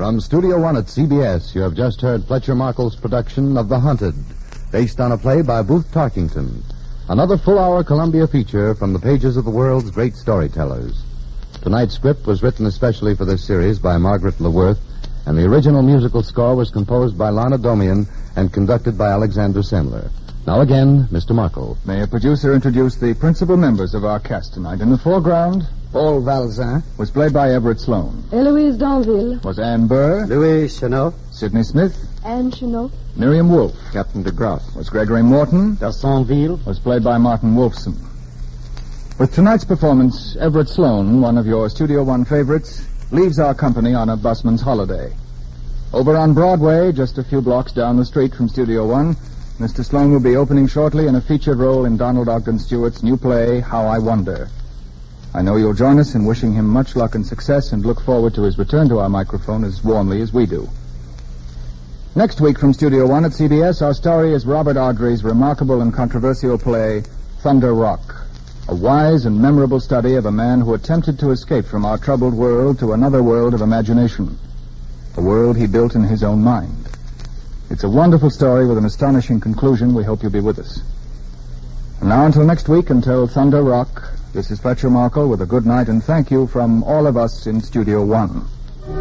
From Studio One at CBS, you have just heard Fletcher Markle's production of The Hunted, based on a play by Booth Tarkington. Another full-hour Columbia feature from the pages of the world's great storytellers. Tonight's script was written especially for this series by Margaret LeWorth, and the original musical score was composed by Lana Domian and conducted by Alexander Semler. Now again, Mr. Markle. May a producer introduce the principal members of our cast tonight? In the foreground, Paul Valzin was played by Everett Sloane. Eloise Danville. Was Anne Burr. Louis Chenot, Sidney Smith. Anne Chenot. Miriam Wolfe. Captain DeGrasse. Was Gregory Morton. D'Arsonville, Was played by Martin Wolfson. With tonight's performance, Everett Sloane, one of your Studio One favorites, leaves our company on a busman's holiday. Over on Broadway, just a few blocks down the street from Studio One, Mr. Sloane will be opening shortly in a featured role in Donald Ogden Stewart's new play, How I Wonder. I know you'll join us in wishing him much luck and success and look forward to his return to our microphone as warmly as we do. Next week from Studio One at CBS, our story is Robert Ardrey's remarkable and controversial play, Thunder Rock, a wise and memorable study of a man who attempted to escape from our troubled world to another world of imagination, a world he built in his own mind. It's a wonderful story with an astonishing conclusion. We hope you'll be with us. And now until next week, until Thunder Rock, this is Fletcher Markle with a good night and thank you from all of us in Studio One.